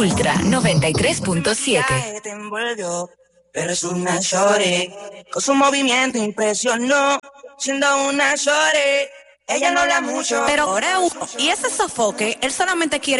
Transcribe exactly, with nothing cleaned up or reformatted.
Ultra noventa y tres punto siete. Te envolvió, pero es una shorty. Con su movimiento impresionó, siendo una shorty. Ella no habla mucho, pero Oreo, y ese sofoque, él solamente quiere